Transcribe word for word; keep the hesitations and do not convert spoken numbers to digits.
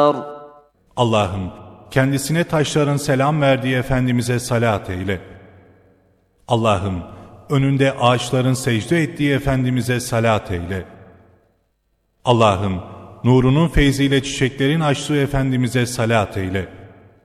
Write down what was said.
Allah'ım kendisine taşların selam verdiği Efendimiz'e salat eyle. Allah'ım önünde ağaçların secde ettiği Efendimiz'e salat eyle. Allah'ım nurunun feyziyle çiçeklerin açtığı Efendimiz'e salat eyle.